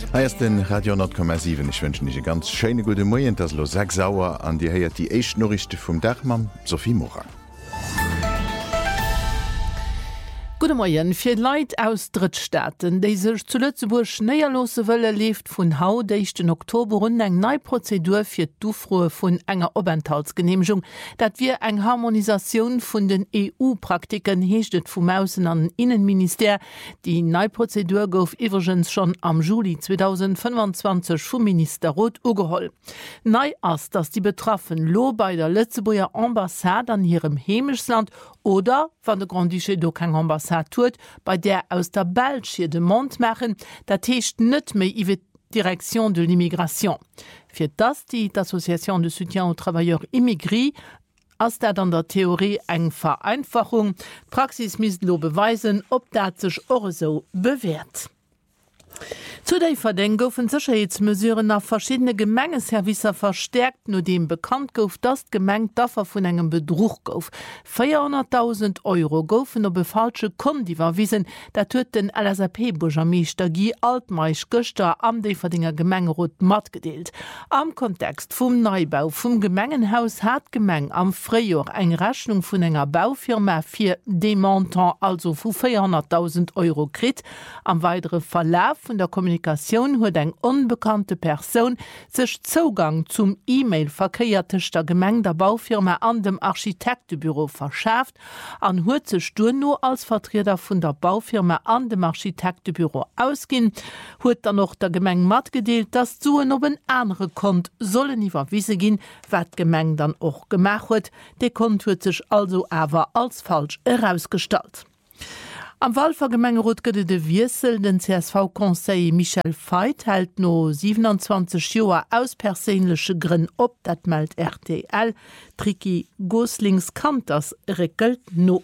Heißt den Radio 10,7 ich wünsche dich ganz schöne gute Morgen, das lo 6 sauer an die heiert die echt Norrichte vom Dachmann Sophie Mora. Gute Morgen. Für Leute aus Drittstaaten, die sich zu Lützeburg näherlose wollen, lebt von heute, 1. Oktober, rund eine neue Prozedur für die Aufrufe von einer Aufenthaltsgenehmigung. Das wir eine Harmonisation von den EU-Praktiken heißt vom Außen- und Innenminister. Die neue Prozedur gouf übrigens schon am Juli 2025 vom Ministerrat angeholt. Neu ist, dass die Betroffenen lo bei der Lützeburger Ambassade an ihrem Heimatland oder, wenn der Grand Duché do keine Ambassade tut, bei der aus der Belgie de Mond machen, dat hecht net méi iwwer Direction de l'immigration. Für das die Association de soutien aux travailleurs immigrés ass dat an der Theorie eng Vereinfachung. Praxis mis lo beweisen, ob dat sech or so bewährt. Zu der Verdenk goufen Sicherheitsmesuren nach verschiedene Gemengeservicer verstärkt, nur dem bekannt gouf, dass Gemeng dafür von engem Betrug gouf. 400.000 € goufen op falsche Konti verwiesen, dat huet den LSAP-Burgermeister Guy Altmeich Göster am Deferdinger Gemengerot mat gedeelt. Am Kontext vum Neubau vum Gemengenhaus hat Gemeng am Frühjahr eng Rechnung vun enger Baufirma fir Demontant, also vu 400.000 € krit. Am weitere Verlauf von der Kommunikation huet eng unbekannte Person sech Zugang zum E-Mail-Verkeiertisch der Gemeng der Baufirma an dem Architektebüro verschafft, an huet sech nur als Vertreter vun der Baufirma an dem Architektebüro ausgin, huet dann noch der Gemeng mat gedeelt, dass Suen op een andere Kont sollen iwwerwiese gin, wat Gemeng dann och gemacht huet. De Kont huet sech also awer als falsch herausgestalt. Am Wahlvergemengerot gëtt de Wiesel den CSV-Conseil Michel Veit hält no 27 Joer aus perélesche Grinn op, dat meldt RTL. Triki Goslings Kanters rekelt no.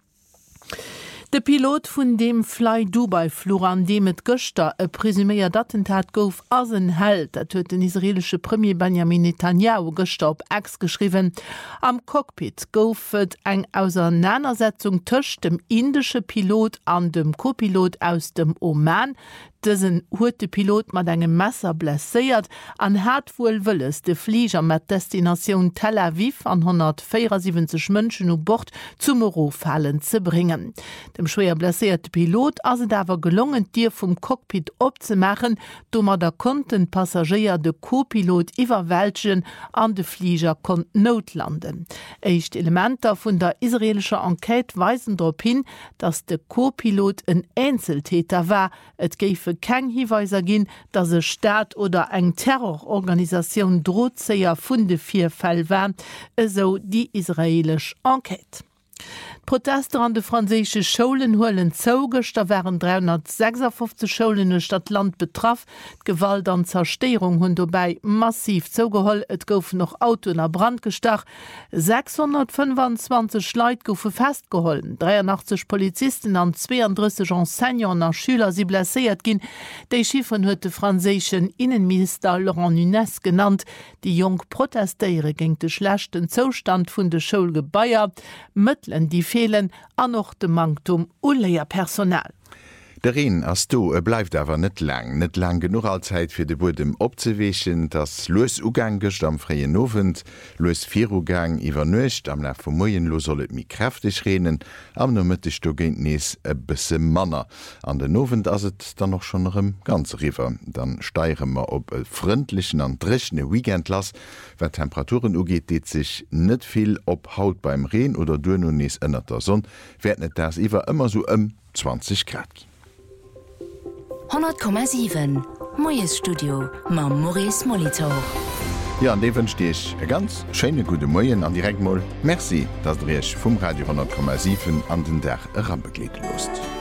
Der Pilot vun dem Fly Dubai Flur an dem et Göster e presüméiert Attentat gouf asen held, dat huet den israelsche Premier Benjamin Netanyahu Göster op X geschrieben. Am Cockpit goufet eng Auseinandersetzung tëcht dem indische Pilot an dem Copilot aus dem Oman. Dësen huet de Pilot mat engem Messer blesséiert, an hat wohl wëlles de Flieger mat Destination Tel Aviv an 174 Mënschen u Bord zum Morofallen ze bringen. Dem schwer blessierte Pilot as dawer gelungen, Dir vum Cockpit opzemachen, dommer der konnten Passagier de Co-Pilot iwwerwälschen an de Flieger kon notlanden. Eicht Elementer vun der israelscher Enquete weisen darauf hin, dass de Co-Pilot een Einzeltäter war. Et geife keng Hinweiser gin, dass se Staat oder eng Terrororganisation Drohzeier vun de 4 Fäll war, eso die israelisch Enquete. Proteste an de franzésche Scholen huelen zougecht, da wären 356 Scholen in Stadtland betraff. Gewalt an Zerstörung hunn dabei massiv zougeholl, et goufen noch Auto a Brand gestach. 625 Leiit goufe festgehollen, 83 Polizisten an 32 Enseignants an Schüler sie blessiert gin. Déi Schiffen huet de franzéschen Innenminister Laurent Nunez genannt. Die Jung protestéiere géng de schlechten Zostand vun de Schulgebäier, Mëttlen die fehlen an noch de Mangtum uléier Personal. Der Reen as du bleibt aber net lang genug Altzeit fir de Bodem opzewechen, dass Loes Ugangecht am freien Novent, Loes Virugang iwwer nøcht am nach vu Moien lo sollet mi kräftig reden, am no mëttech du géint nees e bisse Manner. An den Novent aset dann noch schon rem ganz River. Dann steieren wir op e freundlichen an dreschne Weekendlass, wer Temperaturen ugeet, deet sich net viel op Haut beim Reen oder du no nees ënner der Sonn, werd net das iwwer immer so 20 Grad gin. 100,7 Moes Studio ma Maurice Molitor. Ja, an de wünschte ich e ganz schöne gute Morgen an direkt mal. Merci, dass du dich vom Radio 100,7 an den Dach heranbegleitet hast.